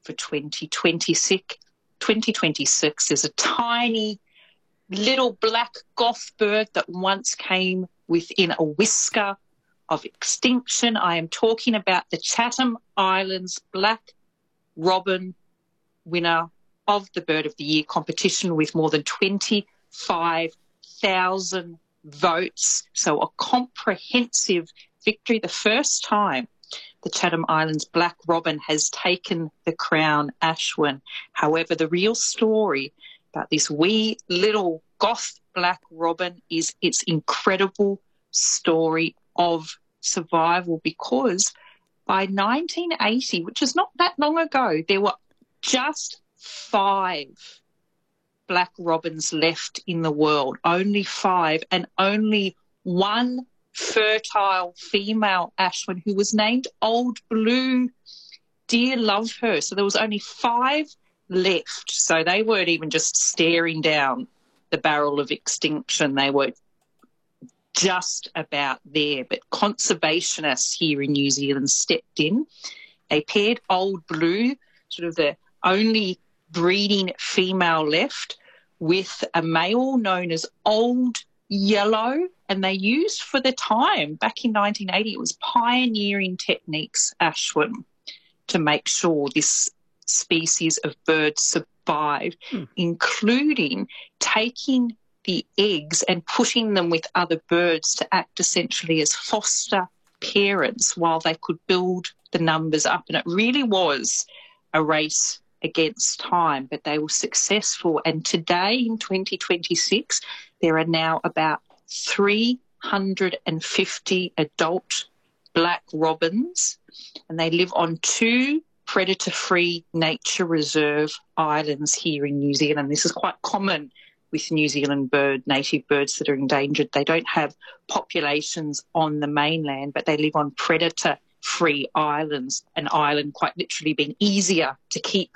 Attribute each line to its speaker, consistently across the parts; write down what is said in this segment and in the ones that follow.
Speaker 1: for 2026. 2026 is a tiny little black goth bird that once came within a whisker of extinction. I am talking about the Chatham Islands black robin, winner of the Bird of the Year competition with more than 25,000 votes. So a comprehensive victory, the first time the Chatham Islands black robin has taken the crown, Ashwin. However, the real story about this wee little goth black robin is its incredible story of survival, because by 1980, which is not that long ago, there were just 5 black robins left in the world, only 5, and only one fertile female, Ashwin, who was named Old Blue. Dear love her. So there was only 5 left. So they weren't even just staring down the barrel of extinction. They were just about there. But conservationists here in New Zealand stepped in. They paired Old Blue, sort of the only breeding female left, with a male known as Old Yellow, and they used, for the time, back in 1980, it was pioneering techniques, Ashwin, to make sure this species of bird survived, including taking the eggs and putting them with other birds to act essentially as foster parents while they could build the numbers up. And it really was a race against time, but they were successful. And today, in 2026, there are now about 350 adult black robins, and they live on 2 predator-free nature reserve islands here in New Zealand. This is quite common with New Zealand native birds that are endangered. They don't have populations on the mainland, but they live on predator-free islands, an island quite literally being easier to keep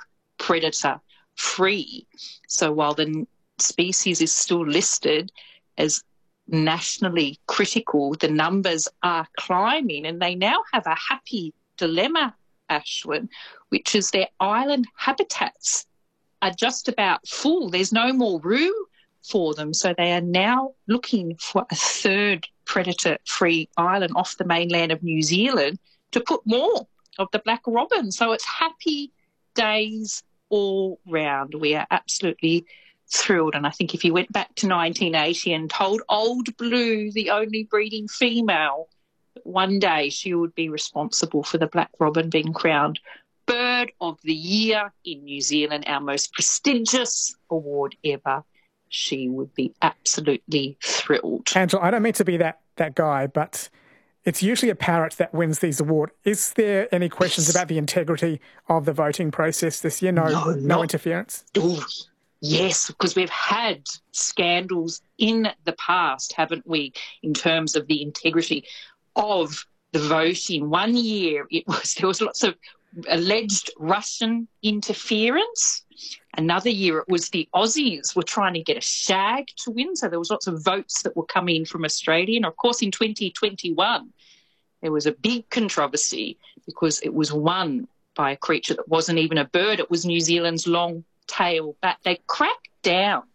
Speaker 1: predator-free. So while the species is still listed as nationally critical, the numbers are climbing, and they now have a happy dilemma, Ashwin, which is their island habitats are just about full. There's no more room for them, so they are now looking for a 3rd predator-free island off the mainland of New Zealand to put more of the black robin. So it's happy days all round. We are absolutely thrilled. And I think if you went back to 1980 and told Old Blue, the only breeding female, that one day she would be responsible for the black robin being crowned Bird of the Year in New Zealand, our most prestigious award ever, she would be absolutely thrilled.
Speaker 2: Angela, I don't mean to be that guy, but it's usually a parrot that wins these awards. Is there any questions about the integrity of the voting process this year? No interference?
Speaker 1: Ooh, yes, because we've had scandals in the past, haven't we, in terms of the integrity of the voting. One year there was lots of alleged Russian interference. Another year it was the Aussies were trying to get a shag to win, so there was lots of votes that were coming in from Australia. And of course in 2021 there was a big controversy because it was won by a creature that wasn't even a bird. It was New Zealand's long-tailed bat. They cracked down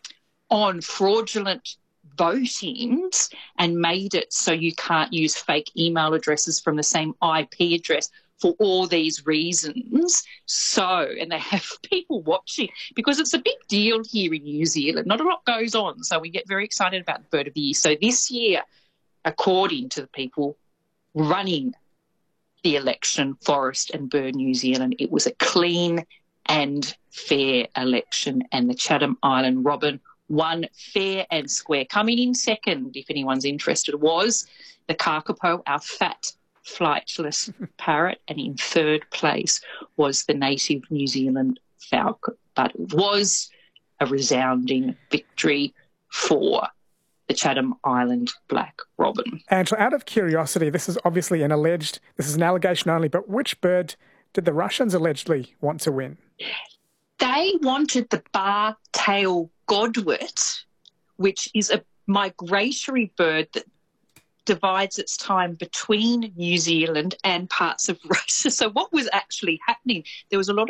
Speaker 1: on fraudulent votings and made it so you can't use fake email addresses from the same IP address for all these reasons. So, and they have people watching because it's a big deal here in New Zealand. Not a lot goes on, so we get very excited about the Bird of the Year. So this year, according to the people running the election, Forest and Bird New Zealand, it was a clean and fair election, and the Chatham Island robin won fair and square. Coming in second, if anyone's interested, was the kakapo, our fat flightless parrot, and in 3rd place was the native New Zealand falcon. But it was a resounding victory for the Chatham Island black robin.
Speaker 2: Angela, out of curiosity, this is obviously an allegation only, but which bird did the Russians allegedly want to win?
Speaker 1: They wanted the bar-tailed godwit, which is a migratory bird that divides its time between New Zealand and parts of Russia. So what was actually happening? There was a lot of